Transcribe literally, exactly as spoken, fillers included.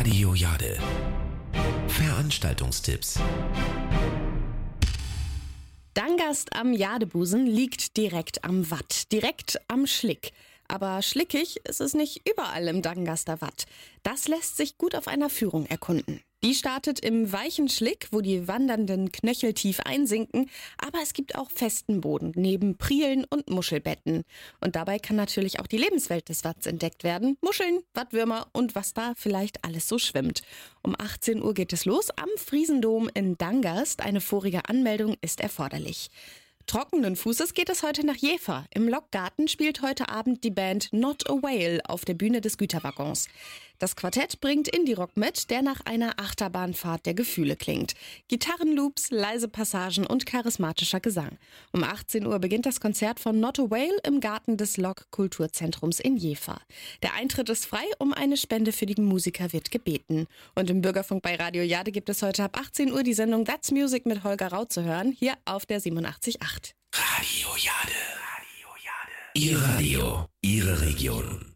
Radio Jade. Veranstaltungstipps. Dangast am Jadebusen liegt direkt am Watt, direkt am Schlick. Aber schlickig ist es nicht überall im Dangaster Watt. Das lässt sich gut auf einer Führung erkunden. Die startet im weichen Schlick, wo die wandernden Knöchel tief einsinken, aber es gibt auch festen Boden neben Prielen und Muschelbetten. Und dabei kann natürlich auch die Lebenswelt des Watts entdeckt werden. Muscheln, Wattwürmer und was da vielleicht alles so schwimmt. Um achtzehn Uhr geht es los am Friesendom in Dangast. Eine vorige Anmeldung ist erforderlich. Trockenen Fußes geht es heute nach Jever. Im Lokgarten spielt heute Abend die Band Not a Whale auf der Bühne des Güterwaggons. Das Quartett bringt Indie-Rock mit, der nach einer Achterbahnfahrt der Gefühle klingt. Gitarrenloops, leise Passagen und charismatischer Gesang. Um achtzehn Uhr beginnt das Konzert von Not a Whale im Garten des Lok-Kulturzentrums in Jever. Der Eintritt ist frei, um eine Spende für die Musiker wird gebeten. Und im Bürgerfunk bei Radio Jade gibt es heute ab achtzehn Uhr die Sendung That's Music mit Holger Rau zu hören, hier auf der siebenundachtzig Komma acht. Radio Jade. Radio Jade. Ihr Radio, Ihre Region.